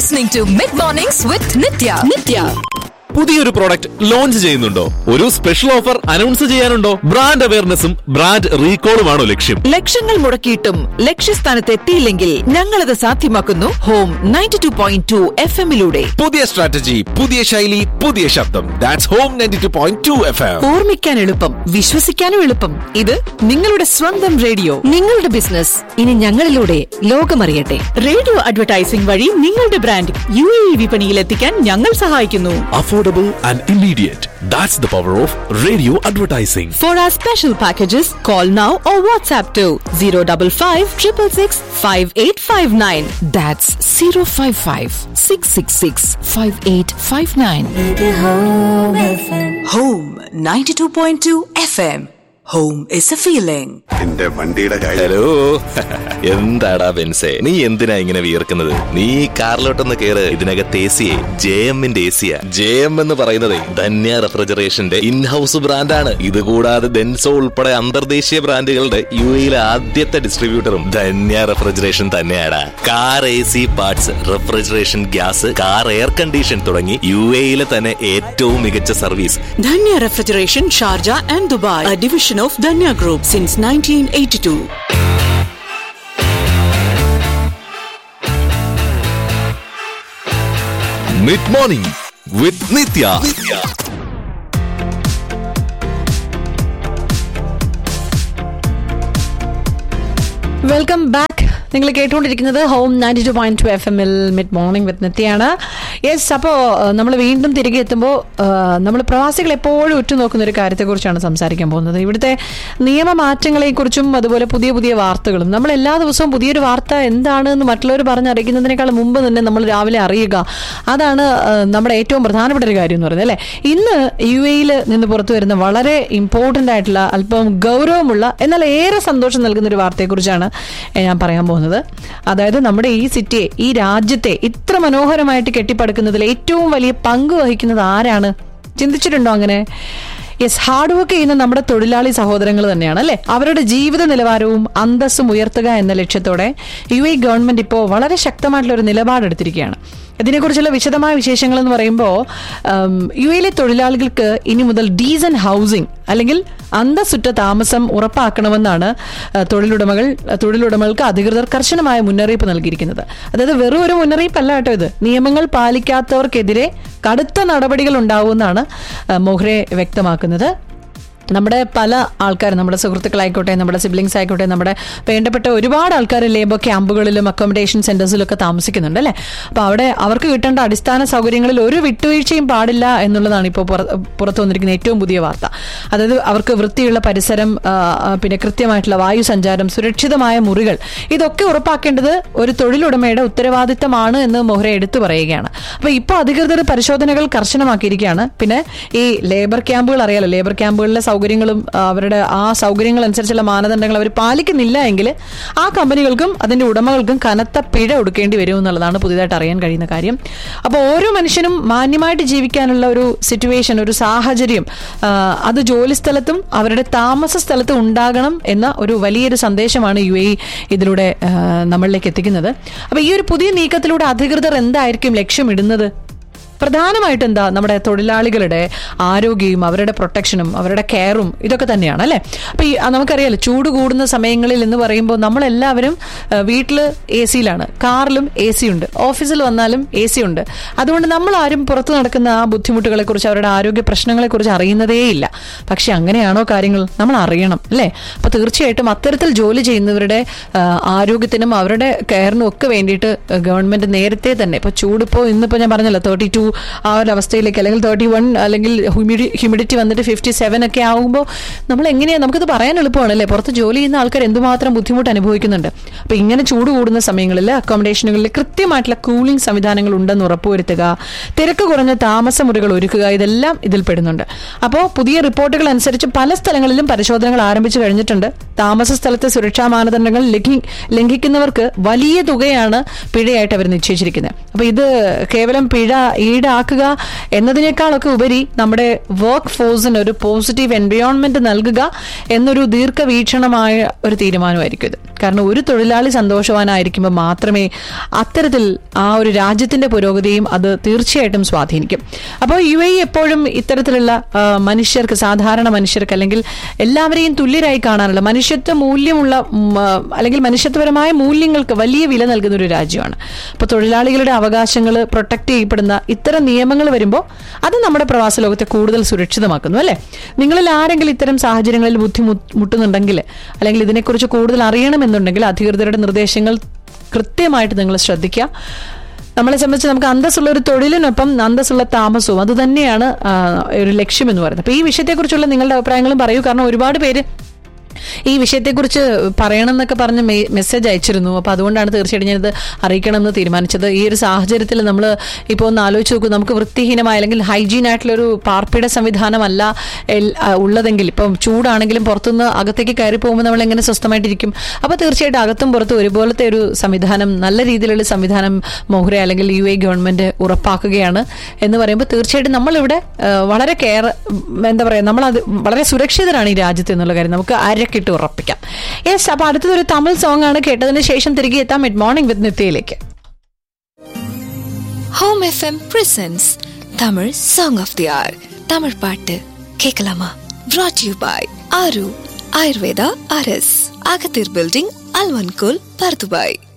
listening to Mid Mornings with Nitya. പുതിയൊരു product launch ചെയ്യുന്നുണ്ടോ? ഒരു special offer announce ചെയ്യാനുണ്ടോ? Brand അവയർനെസ്സും brand റീകോളുമാണോ ലക്ഷ്യം? ലക്ഷങ്ങൾ മുടക്കിയിട്ടും ലക്ഷ്യസ്ഥാനത്ത് എത്തിയില്ലെങ്കിൽ ഞങ്ങളത് സാധ്യമാക്കുന്നു ഹോം 92.2 FM-ലൂടെ. പുതിയ സ്ട്രാറ്റജി, പുതിയ ശൈലി, പുതിയ ശബ്ദം. That's home 92.2 FM. ഓർമ്മിക്കാൻ എളുപ്പം, വിശ്വസിക്കാനും എളുപ്പം. ഇത് നിങ്ങളുടെ സ്വന്തം റേഡിയോ. നിങ്ങളുടെ ബിസിനസ് ഇനി ഞങ്ങളിലൂടെ ലോകമറിയട്ടെ. റേഡിയോ അഡ്വർടൈസിംഗ് വഴി നിങ്ങളുടെ ബ്രാൻഡ് UAE വിപണിയിൽ എത്തിക്കാൻ ഞങ്ങൾ സഹായിക്കുന്നു. Affordable and immediate. That's the power of radio advertising. For our special packages, call now or WhatsApp to 055 666 5859. That's 055 666 5859. Home 92.2 FM. Home is a feeling. എന്റെ വണ്ടിയുടെ കാര്യം. ഹലോ, എന്താടാ ബെൻസേ, നീ എന്തിനാ ഇങ്ങനെ വിയർക്കുന്നത്? നീ കാറിലോട്ടൊന്ന് കേറ്. ഇതിനകത്ത് എസിയെ JMന്റെ എസിയാ. JM എന്ന് പറയുന്നത് ധന്യ റെഫ്രിജറേഷന്റെ ഇൻഹൌസ് ബ്രാൻഡാണ്. ഇതുകൂടാതെ ഡെൻസോ ഉൾപ്പെടെ അന്തർദേശീയ ബ്രാൻഡുകളുടെ UAEയിലെ ആദ്യത്തെ ഡിസ്ട്രിബ്യൂട്ടറും Dhanya refrigeration തന്നെയാടാ. Car AC parts, refrigeration gas, car air condition തുടങ്ങി UAEയിലെ തന്നെ ഏറ്റവും മികച്ച service. Dhanya Refrigeration, Sharjah and Dubai, a division of Dhanya Group since 1982. Mid Morning with Nitya. Welcome back. നിങ്ങൾ കേട്ടുകൊണ്ടിരിക്കുന്നത് ഹോം 92.2 FM-ൽ മിഡ് മോർണിംഗ് വിത്ത് നിത്യയാണ്. യെസ്, അപ്പോൾ നമ്മൾ വീണ്ടും തിരികെ എത്തുമ്പോൾ നമ്മൾ പ്രവാസികൾ എപ്പോഴും ഉറ്റുനോക്കുന്ന ഒരു കാര്യത്തെക്കുറിച്ചാണ് സംസാരിക്കാൻ പോകുന്നത്. ഇവിടുത്തെ നിയമമാറ്റങ്ങളെക്കുറിച്ചും അതുപോലെ പുതിയ പുതിയ വാർത്തകളും. നമ്മൾ എല്ലാ ദിവസവും പുതിയൊരു വാർത്ത എന്താണെന്ന് മറ്റുള്ളവർ പറഞ്ഞറിയിക്കുന്നതിനേക്കാൾ മുമ്പ് തന്നെ നമ്മൾ രാവിലെ അറിയുക, അതാണ് നമ്മുടെ ഏറ്റവും പ്രധാനപ്പെട്ട ഒരു കാര്യം എന്ന് പറയുന്നത്, അല്ലേ? ഇന്ന് UAEയിൽ നിന്ന് പുറത്തു വരുന്ന വളരെ ഇമ്പോർട്ടൻ്റ് ആയിട്ടുള്ള, അല്പം ഗൗരവമുള്ള, എന്നാൽ ഏറെ സന്തോഷം നൽകുന്ന ഒരു വാർത്തയെക്കുറിച്ചാണ് ഞാൻ പറയാൻ പോകുന്നത്. അതായത് നമ്മുടെ ഈ സിറ്റിയെ, ഈ രാജ്യത്തെ ഇത്ര മനോഹരമായിട്ട് കെട്ടിപ്പടുക്കുന്നതിൽ ഏറ്റവും വലിയ പങ്ക് വഹിക്കുന്നത് ആരാണ്? ചിന്തിച്ചിട്ടുണ്ടോ അങ്ങനെ? യെസ്, ഹാർഡ് വർക്ക് ചെയ്യുന്ന നമ്മുടെ തൊഴിലാളി സഹോദരങ്ങൾ തന്നെയാണ്, അല്ലെ? അവരുടെ ജീവിത നിലവാരവും അന്തസ്സും ഉയർത്തുക എന്ന ലക്ഷ്യത്തോടെ UAE ഗവൺമെന്റ് ഇപ്പോൾ വളരെ ശക്തമായിട്ടുള്ള ഒരു നിലപാടെടുത്തിരിക്കുകയാണ്. ഇതിനെക്കുറിച്ചുള്ള വിശദമായ വിശേഷങ്ങൾ എന്ന് പറയുമ്പോൾ, UAEയിലെ തൊഴിലാളികൾക്ക് ഇനി മുതൽ ഡീസന്റ് ഹൗസിംഗ് അല്ലെങ്കിൽ അന്തസ്സുറ്റ താമസം ഉറപ്പാക്കണമെന്നാണ് തൊഴിലുടമകൾക്ക് അധികൃതർ കർശനമായ മുന്നറിയിപ്പ് നൽകിയിരിക്കുന്നത്. അതായത് വെറും ഒരു മുന്നറിയിപ്പല്ല കേട്ടോ ഇത്. നിയമങ്ങൾ പാലിക്കാത്തവർക്കെതിരെ കടുത്ത നടപടികൾ ഉണ്ടാവുമെന്നാണ് മൊഹ്രെ വ്യക്തമാക്കുന്നത്. നമ്മുടെ പല ആൾക്കാരും, നമ്മുടെ സുഹൃത്തുക്കളായിക്കോട്ടെ, നമ്മുടെ സിബ്ലിങ്സ് ആയിക്കോട്ടെ, നമ്മുടെ വേണ്ടപ്പെട്ട ഒരുപാട് ആൾക്കാർ ലേബർ ക്യാമ്പുകളിലും അക്കോമഡേഷൻ സെന്റേഴ്സിലൊക്കെ താമസിക്കുന്നുണ്ട്, അല്ലേ? അപ്പോൾ അവിടെ അവർക്ക് കിട്ടേണ്ട അടിസ്ഥാന സൗകര്യങ്ങളിൽ ഒരു വിട്ടുവീഴ്ചയും പാടില്ല എന്നുള്ളതാണ് ഇപ്പോൾ പുറത്തു വന്നിരിക്കുന്ന ഏറ്റവും പുതിയ വാർത്ത. അതായത് അവർക്ക് വൃത്തിയുള്ള പരിസരം, പിന്നെ കൃത്യമായിട്ടുള്ള വായു സഞ്ചാരം, സുരക്ഷിതമായ മുറികൾ, ഇതൊക്കെ ഉറപ്പാക്കേണ്ടത് ഒരു തൊഴിലുടമയുടെ ഉത്തരവാദിത്തമാണ് എന്ന് മൊഹ്രെ എടുത്തു പറയുകയാണ്. അപ്പോൾ ഇപ്പോൾ അധികൃതർ പരിശോധനകൾ കർശനമാക്കിയിരിക്കുകയാണ്. പിന്നെ ഈ ലേബർ ക്യാമ്പുകൾ അറിയാലോ, ലേബർ ക്യാമ്പുകളിലെ സൗകര്യങ്ങളും അവരുടെ ആ സൗകര്യങ്ങൾ അനുസരിച്ചുള്ള മാനദണ്ഡങ്ങൾ അവർ പാലിക്കുന്നില്ല എങ്കിൽ ആ കമ്പനികൾക്കും അതിന്റെ ഉടമകൾക്കും കനത്ത പിഴ ഒടുക്കേണ്ടി വരും എന്നുള്ളതാണ് പുതിയതായിട്ട് അറിയാൻ കഴിയുന്ന കാര്യം. അപ്പോൾ ഓരോ മനുഷ്യനും മാന്യമായിട്ട് ജീവിക്കാനുള്ള ഒരു സിറ്റുവേഷൻ, ഒരു സാഹചര്യം, അത് ജോലി സ്ഥലത്തും അവരുടെ താമസ സ്ഥലത്തും ഉണ്ടാകണം എന്ന ഒരു വലിയൊരു സന്ദേശമാണ് UAE ഇതിലൂടെ നമ്മളിലേക്ക് എത്തിക്കുന്നത്. അപ്പോൾ ഈ ഒരു പുതിയ നീക്കത്തിലൂടെ അധികൃതർ എന്തായിരിക്കും ലക്ഷ്യമിടുന്നത്? പ്രധാനമായിട്ട് എന്താ? നമ്മുടെ തൊഴിലാളികളുടെ ആരോഗ്യവും അവരുടെ പ്രൊട്ടക്ഷനും അവരുടെ കെയറും ഇതൊക്കെ തന്നെയാണ്, അല്ലേ? അപ്പോൾ ഈ നമുക്കറിയാലോ, ചൂട് കൂടുന്ന സമയങ്ങളിൽ എന്ന് പറയുമ്പോൾ നമ്മളെല്ലാവരും വീട്ടിൽ AC-ലാണ്, കാറിലും AC ഉണ്ട്, ഓഫീസിൽ വന്നാലും AC ഉണ്ട്. അതുകൊണ്ട് നമ്മൾ ആരും പുറത്ത് നടക്കുന്ന ആ ബുദ്ധിമുട്ടുകളെക്കുറിച്ച്, അവരുടെ ആരോഗ്യ പ്രശ്നങ്ങളെക്കുറിച്ച് അറിയുന്നതേയില്ല. പക്ഷെ അങ്ങനെയാണോ കാര്യങ്ങൾ? നമ്മൾ അറിയണം, അല്ലേ? അപ്പോൾ തീർച്ചയായിട്ടും അത്തരത്തിൽ ജോലി ചെയ്യുന്നവരുടെ ആരോഗ്യത്തിനും അവരുടെ കെയറിനും ഒക്കെ വേണ്ടിയിട്ട് ഗവൺമെന്റ് നേരത്തെ തന്നെ, ഇപ്പോൾ ചൂടിപ്പോൾ ഇന്നിപ്പോൾ ഞാൻ പറഞ്ഞല്ലോ 32 ആ ഒരു അവസ്ഥയിലേക്ക്, അല്ലെങ്കിൽ 31, അല്ലെങ്കിൽ ഹ്യൂമിഡിറ്റി വന്നിട്ട് 57 ഒക്കെ ആകുമ്പോൾ നമ്മൾ എങ്ങനെയാണ്, നമുക്കിത് പറയാൻ എളുപ്പമാണ്, അല്ലേ? പുറത്ത് ജോലി ചെയ്യുന്ന ആൾക്കാർ എന്തുമാത്രം ബുദ്ധിമുട്ട് അനുഭവിക്കുന്നുണ്ട്. അപ്പോൾ ഇങ്ങനെ ചൂട് കൂടുന്ന സമയങ്ങളിൽ അക്കോമഡേഷനുകളിൽ കൃത്യമായിട്ടുള്ള കൂളിംഗ് സംവിധാനങ്ങൾ ഉണ്ടെന്ന് ഉറപ്പുവരുത്തുക, തിരക്ക് കുറഞ്ഞ താമസ മുറികൾ ഒരുക്കുക, ഇതെല്ലാം ഇതിൽ പെടുന്നുണ്ട്. അപ്പോൾ പുതിയ റിപ്പോർട്ടുകൾ അനുസരിച്ച് പല സ്ഥലങ്ങളിലും പരിശോധനകൾ ആരംഭിച്ചു കഴിഞ്ഞിട്ടുണ്ട്. താമസ സ്ഥലത്തെ സുരക്ഷാ മാനദണ്ഡങ്ങൾ ലംഘിക്കുന്നവർക്ക് വലിയ തുകയാണ് പിഴയായിട്ട് അവർ നിശ്ചയിച്ചിരിക്കുന്നത്. അപ്പോൾ ഇത് കേവലം പിഴ ഈ ഈടാക്കുക എന്നതിനേക്കാളൊക്കെ ഉപരി നമ്മുടെ വർക്ക് ഫോഴ്സിന് ഒരു പോസിറ്റീവ് എൻവയോൺമെന്റ് നൽകുക എന്നൊരു ദീർഘവീക്ഷണമായ ഒരു തീരുമാനമായിരിക്കും ഇത്. കാരണം ഒരു തൊഴിലാളി സന്തോഷവാനായിരിക്കുമ്പോൾ മാത്രമേ അത്തരത്തിൽ ആ ഒരു രാജ്യത്തിന്റെ പുരോഗതിയും അത് തീർച്ചയായിട്ടും സ്വാധീനിക്കും. അപ്പോൾ UAE എപ്പോഴും ഇത്തരത്തിലുള്ള മനുഷ്യർക്ക്, സാധാരണ മനുഷ്യർക്ക് അല്ലെങ്കിൽ എല്ലാവരെയും തുല്യരായി കാണാനുള്ള മനുഷ്യത്വ മൂല്യമുള്ള അല്ലെങ്കിൽ മനുഷ്യത്വപരമായ മൂല്യങ്ങൾക്ക് വലിയ വില നൽകുന്ന ഒരു രാജ്യമാണ്. അപ്പോൾ തൊഴിലാളികളുടെ അവകാശങ്ങൾ പ്രൊട്ടക്ട് ചെയ്യപ്പെടുന്ന ഇത്തരം നിയമങ്ങൾ വരുമ്പോൾ അത് നമ്മുടെ പ്രവാസ ലോകത്തെ കൂടുതൽ സുരക്ഷിതമാക്കുന്നു, അല്ലേ? നിങ്ങളിൽ ആരെങ്കിലും ഇത്തരം സാഹചര്യങ്ങളിൽ ബുദ്ധിമുട്ടുന്നുണ്ടെങ്കിൽ അല്ലെങ്കിൽ ഇതിനെക്കുറിച്ച് കൂടുതൽ അറിയണമെന്നുണ്ടെങ്കിൽ അധികൃതരുടെ നിർദ്ദേശങ്ങൾ കൃത്യമായിട്ട് നിങ്ങൾ ശ്രദ്ധിക്കുക. നമ്മളെ സംബന്ധിച്ച് നമുക്ക് അന്തസ്സുള്ള ഒരു തൊഴിലിനൊപ്പം അന്തസ്സുള്ള താമസവും അത് തന്നെയാണ് ഒരു ലക്ഷ്യം എന്ന് പറയുന്നത്. അപ്പോൾ ഈ വിഷയത്തെക്കുറിച്ചുള്ള നിങ്ങളുടെ അഭിപ്രായങ്ങളും പറയൂ. കാരണം ഒരുപാട് പേര് ഈ വിഷയത്തെക്കുറിച്ച് പറയണം എന്നൊക്കെ പറഞ്ഞ് മെസ്സേജ് അയച്ചിരുന്നു. അപ്പോൾ അതുകൊണ്ടാണ് തീർച്ചയായിട്ടും ഞാനിത് അറിയിക്കണമെന്ന് തീരുമാനിച്ചത്. ഈ ഒരു സാഹചര്യത്തിൽ നമ്മൾ ഇപ്പോൾ ഒന്ന് ആലോചിച്ച് നോക്കൂ, നമുക്ക് വൃത്തിഹീനമായ അല്ലെങ്കിൽ ഹൈജീൻ ആയിട്ടുള്ളൊരു പാർപ്പിട സംവിധാനമല്ല ഉള്ളതെങ്കിൽ, ഇപ്പം ചൂടാണെങ്കിലും പുറത്തുനിന്ന് അകത്തേക്ക് കയറി പോകുമ്പോൾ നമ്മൾ എങ്ങനെ സ്വസ്ഥമായിട്ടിരിക്കും? അപ്പോൾ തീർച്ചയായിട്ടും അകത്തും പുറത്തും ഒരുപോലത്തെ ഒരു സംവിധാനം, നല്ല രീതിയിലുള്ള സംവിധാനം മോഹ്ര അല്ലെങ്കിൽ UAE ഗവൺമെന്റ് ഉറപ്പാക്കുകയാണ് എന്ന് പറയുമ്പോൾ തീർച്ചയായിട്ടും നമ്മളിവിടെ വളരെ എന്താ പറയുക, നമ്മളത് വളരെ സുരക്ഷിതരാണ് ഈ രാജ്യത്ത് എന്നുള്ള കാര്യം നമുക്ക് അരക്കിട്ട് ഉറപ്പിക്കാം. യെസ്, അപ്പൊ അടുത്തതൊരു തമിഴ് സോങ് ആണ്. കേട്ടതിന് ശേഷം തിരികെ എത്താം mid morning with നിത്യയിലേക്ക്. Home FM presents Tamil song of they are. Tamil பாட்டு கேட்கலாமா? brought to you by ஆரு ஆயுர்வேதா RS, அகத்தீர் பில்டிங், அல்வன்கோல், பர்துபாய்.